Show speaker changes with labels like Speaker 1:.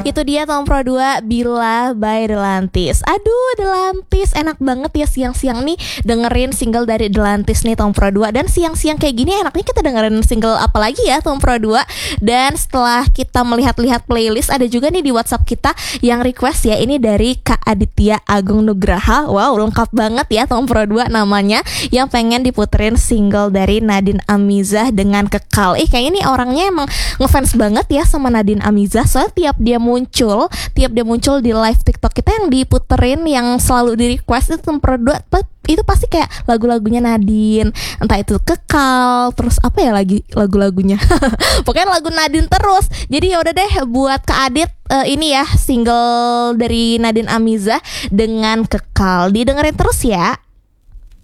Speaker 1: Itu dia Tom Pro 2 Bila by Delantis. Aduh, Delantis enak banget ya siang-siang nih dengerin single dari Delantis nih Tom Pro 2. Dan siang-siang kayak gini enaknya kita dengerin single apa lagi ya Tom Pro 2. Dan setelah kita melihat-lihat playlist, ada juga nih di WhatsApp kita yang request ya. Ini dari Kak Aditya Agung Nugraha. Wow, lengkap banget ya Tom Pro 2 namanya, yang pengen diputerin single dari Nadine Amizah dengan Kekal. Kayaknya ini orangnya emang ngefans banget ya sama Nadine Amizah. Soalnya tiap dia muncul di live TikTok kita yang diputerin, yang selalu di request itu Tom Pro 2 itu pasti kayak lagu-lagunya Nadine, entah itu Kekal, terus apa ya lagi lagu-lagunya pokoknya lagu Nadine terus. Jadi ya udah deh buat Kak Adit, ini ya single dari Nadine Amizah dengan Kekal, didengerin terus ya.